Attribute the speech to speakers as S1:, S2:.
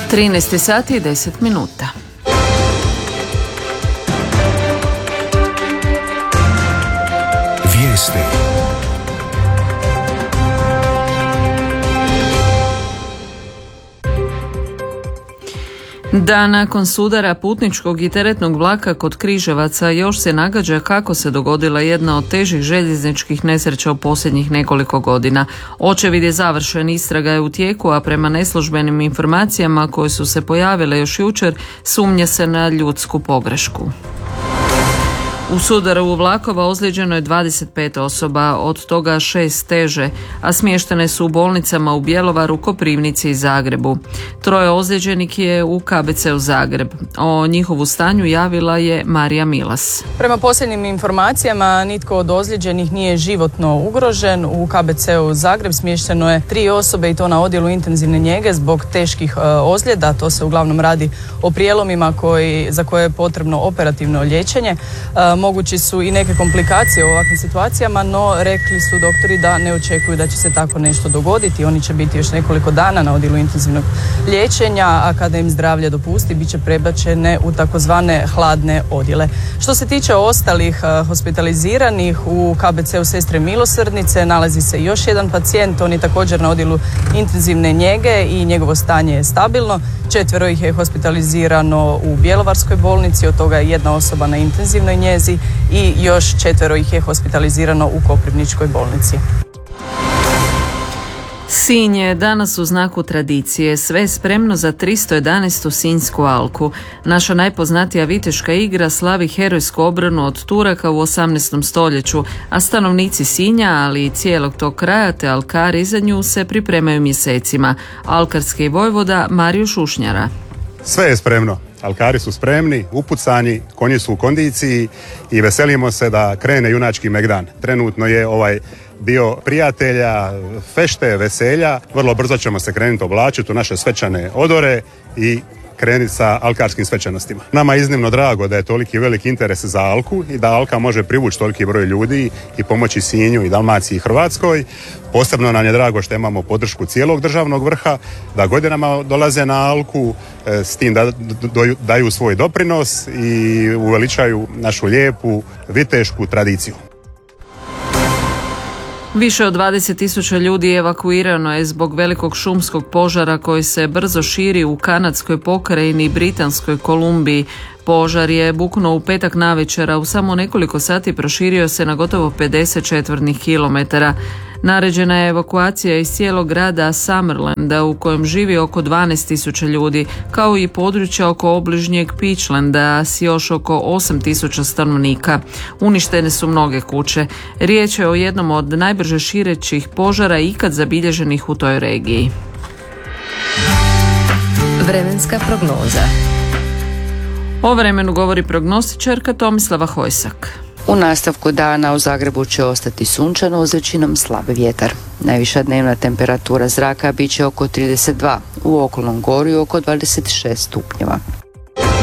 S1: 13 sati i 10 minuta.
S2: Vijesti.
S1: Da nakon sudara putničkog i teretnog vlaka kod Križevaca još se nagađa kako se dogodila jedna od težih željezničkih nesreća u posljednjih nekoliko godina. Očevid je završen, istraga je u tijeku, a prema neslužbenim informacijama koje su se pojavile još jučer, sumnja se na ljudsku pogrešku. U sudaru vlakova ozlijeđeno je 25 osoba, od toga 6 teže, a smještene su u bolnicama u Bjelovaru, Koprivnici i Zagrebu. 3 ozlijeđenih je u KBC-u Zagreb. O njihovu stanju javila je Marija Milas.
S3: Prema posljednjim informacijama nitko od ozlijeđenih nije životno ugrožen. U KBC-u Zagreb smješteno je 3 osobe i to na odjelu intenzivne njege zbog teških ozljeda. To se uglavnom radi o prijelomima za koje je potrebno operativno liječenje. Mogući su i neke komplikacije u ovakvim situacijama, no rekli su doktori da ne očekuju da će se tako nešto dogoditi. Oni će biti još nekoliko dana na odjelu intenzivnog liječenja, a kada im zdravlje dopusti, bit će prebačene u takozvane hladne odjele. Što se tiče ostalih hospitaliziranih, u KBC-u Sestre Milosrdnice nalazi se još jedan pacijent, on je također na odjelu intenzivne njege i njegovo stanje je stabilno. 4 ih je hospitalizirano u Bjelovarskoj bolnici, od toga je 1 osoba na intenzivnoj njezi i još 4 ih je hospitalizirano u Koprivničkoj bolnici.
S1: Sinj je danas u znaku tradicije, sve je spremno za 311. Sinjsku alku. Naša najpoznatija viteška igra slavi herojsku obranu od Turaka u 18. stoljeću, a stanovnici Sinja, ali i cijelog tog kraja te alkari za nju se pripremaju mjesecima. Alkarski vojvoda Mario Šušnjara.
S4: Sve je spremno. Alkari su spremni, upucani, konji su u kondiciji i veselimo se da krene junački Megdan. Trenutno je dio prijatelja, fešte, veselja. Vrlo brzo ćemo se krenuti oblačiti u naše svečane odore i krenuti sa alkarskim svečanostima. Nama je iznimno drago da je toliki veliki interes za alku i da alka može privući toliki broj ljudi i pomoći Sinju i Dalmaciji i Hrvatskoj. Posebno nam je drago što imamo podršku cijelog državnog vrha, da godinama dolaze na alku, s tim da daju svoj doprinos i uveličaju našu lijepu vitešku tradiciju.
S1: Više od 20.000 ljudi evakuirano je zbog velikog šumskog požara koji se brzo širi u kanadskoj pokrajini i Britanskoj Kolumbiji. Požar je buknuo u petak navečer, a u samo nekoliko sati proširio se na gotovo 50 četvornih kilometara. Naređena je evakuacija iz cijelog grada Summerlanda u kojem živi oko 12.000 ljudi, kao i područja oko obližnjeg Peachlanda s još oko 8.000 stanovnika. Uništene su mnoge kuće. Riječ je o jednom od najbrže širećih požara ikad zabilježenih u toj regiji.
S2: Vremenska prognoza.
S1: O vremenu govori prognostičarka Tomislava Hojsak.
S5: U nastavku dana u Zagrebu će ostati sunčano uz većinom slab vjetar. Najviša dnevna temperatura zraka bit će oko 32, u okolnom Gorju oko 26 stupnjeva.